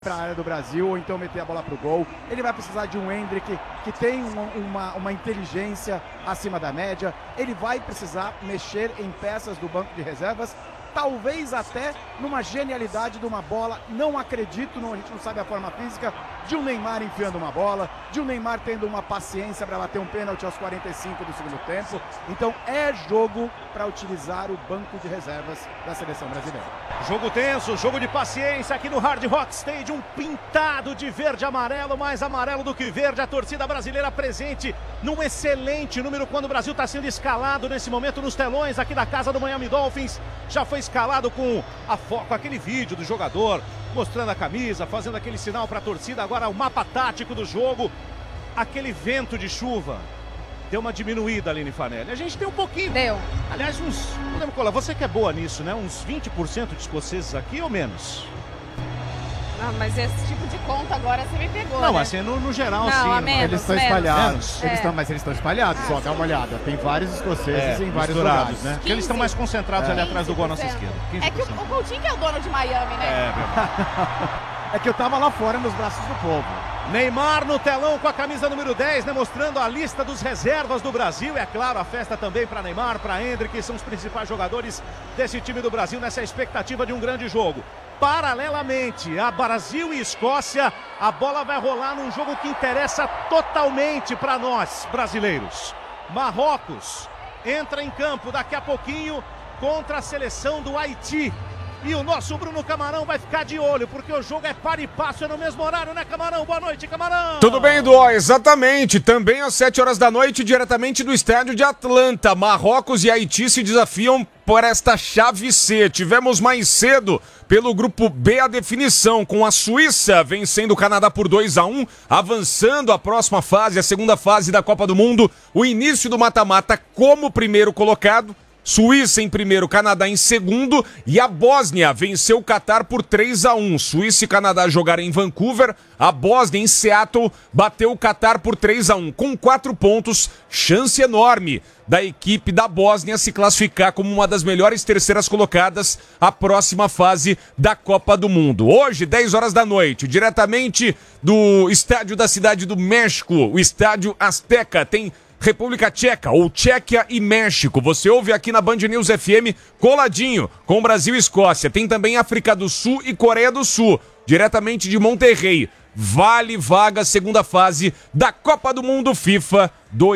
para a área do Brasil, ou então meter a bola para o gol. Ele vai precisar de um Endrick que tem uma inteligência acima da média. Ele vai precisar mexer em peças do banco de reservas, talvez até numa genialidade de uma bola. Não acredito, a gente não sabe a forma física, de um Neymar enfiando uma bola, de um Neymar tendo uma paciência para bater um pênalti aos 45 do segundo tempo. Então é jogo para utilizar o banco de reservas da seleção brasileira. Jogo tenso, jogo de paciência aqui no Hard Rock Stadium, pintado de verde e amarelo, mais amarelo do que verde. A torcida brasileira presente num excelente número quando o Brasil está sendo escalado nesse momento nos telões aqui da casa do Miami Dolphins. Já foi escalado com aquele vídeo do jogador mostrando a camisa, fazendo aquele sinal para a torcida. Agora o mapa tático do jogo, aquele vento de chuva deu uma diminuída, Aline Fanelli. A gente tem um pouquinho. Deu. Aliás, podemos colar, você que é boa nisso, né? Uns 20% de escoceses aqui ou menos? Não, mas esse tipo de conta agora você me pegou, Não, né? assim, no geral, não, sim. A menos, eles estão menos. espalhados. É. Mas eles estão espalhados, só dá uma olhada. Tem vários escoceses em vários misturados, lugares, né? Porque eles estão mais concentrados ali atrás do gol à nossa esquerda. 15%. É que o Coutinho que é o dono de Miami, né? É verdade. É que eu tava lá fora nos braços do povo. Neymar no telão com a camisa número 10, né, mostrando a lista dos reservas do Brasil. É claro, a festa também para Neymar, para Endrick, que são os principais jogadores desse time do Brasil nessa expectativa de um grande jogo. Paralelamente a Brasil e Escócia, a bola vai rolar num jogo que interessa totalmente para nós, brasileiros. Marrocos entra em campo daqui a pouquinho contra a seleção do Haiti. E o nosso Bruno Camarão vai ficar de olho, porque o jogo é par e passo, é no mesmo horário, né, Camarão? Boa noite, Camarão! Tudo bem, Duó? Exatamente. Também às 7 horas da noite, diretamente do estádio de Atlanta. Marrocos e Haiti se desafiam por esta chave C. Tivemos mais cedo, pelo grupo B, a definição, com a Suíça vencendo o Canadá por 2-1, avançando a próxima fase, a segunda fase da Copa do Mundo. O início do mata-mata como primeiro colocado. Suíça em primeiro, Canadá em segundo, e a Bósnia venceu o Catar por 3-1. Suíça e Canadá jogaram em Vancouver, a Bósnia em Seattle bateu o Catar por 3-1. Com 4 pontos, chance enorme da equipe da Bósnia se classificar como uma das melhores terceiras colocadas à próxima fase da Copa do Mundo. Hoje, 10 horas da noite, diretamente do estádio da Cidade do México, o Estádio Azteca, tem República Tcheca, ou Tchequia e México. Você ouve aqui na Band News FM, coladinho com Brasil e Escócia. Tem também África do Sul e Coreia do Sul, diretamente de Monterrey. Vale vaga segunda fase da Copa do Mundo FIFA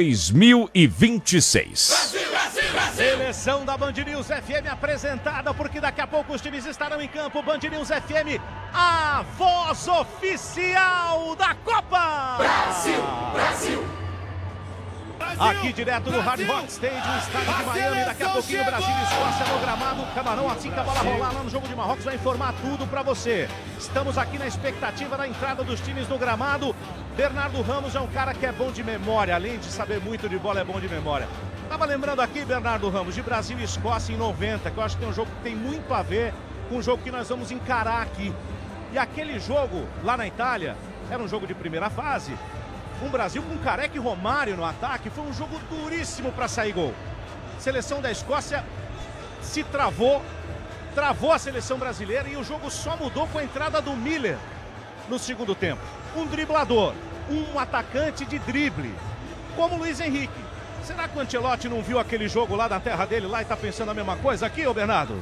2026. Brasil, Brasil, Brasil. Seleção da Band News FM apresentada, porque daqui a pouco os times estarão em campo. Band News FM, a voz oficial da Copa! Brasil, Brasil. Aqui direto no Hard Rock Stadium, estádio de Miami, daqui a pouquinho Brasil e Escócia no gramado. Camarão, assim que a bola rolar lá no jogo de Marrocos, vai informar tudo pra você. Estamos aqui na expectativa da entrada dos times no gramado. Bernardo Ramos é um cara que é bom de memória, além de saber muito de bola, é bom de memória. Tava lembrando aqui, Bernardo Ramos, de Brasil e Escócia em 90, que eu acho que tem um jogo que tem muito a ver com o jogo que nós vamos encarar aqui. E aquele jogo lá na Itália era um jogo de primeira fase. Um Brasil com Careca e Romário no ataque, foi um jogo duríssimo para sair gol. Seleção da Escócia se travou a seleção brasileira, e o jogo só mudou com a entrada do Miller no segundo tempo. Um driblador, um atacante de drible, como o Luiz Henrique. Será que o Ancelotti não viu aquele jogo lá na terra dele lá e tá pensando a mesma coisa aqui, ô Bernardo?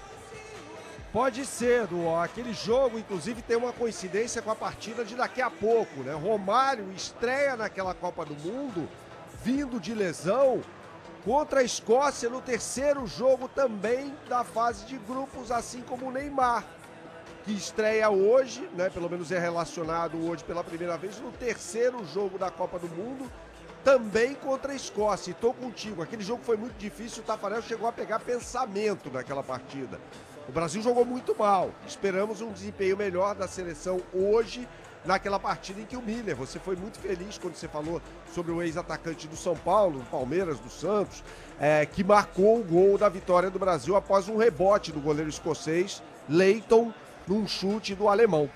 Pode ser, Duó. Aquele jogo, inclusive, tem uma coincidência com a partida de daqui a pouco, né? Romário estreia naquela Copa do Mundo, vindo de lesão, contra a Escócia no terceiro jogo também da fase de grupos, assim como o Neymar, que estreia hoje, né? Pelo menos é relacionado hoje pela primeira vez no terceiro jogo da Copa do Mundo, também contra a Escócia. E tô contigo, aquele jogo foi muito difícil, o Tafarel chegou a pegar pensamento naquela partida. O Brasil jogou muito mal. Esperamos um desempenho melhor da seleção hoje naquela partida em que o Miller, você foi muito feliz quando você falou sobre o ex-atacante do São Paulo, do Palmeiras, do Santos, que marcou o gol da vitória do Brasil após um rebote do goleiro escocês, Leighton, num chute do alemão.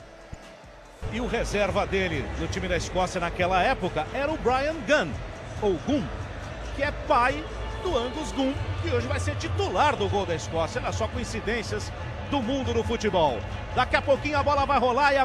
E o reserva dele no time da Escócia naquela época era o Brian Gunn, ou Gunn, que é pai do Angus Gunn, que hoje vai ser titular do gol da Escócia. Olha só, coincidências do mundo do futebol. Daqui a pouquinho a bola vai rolar e